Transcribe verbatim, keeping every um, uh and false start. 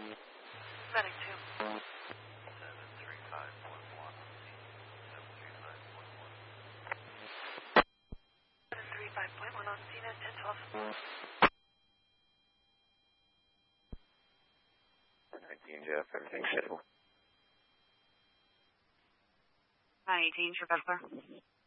Medic two. seven three five one one on scene. seven three five point one. seven three five point one on scene at ten twelve. nineteen Jeff, everything scheduled. nine eighteen, Trevor.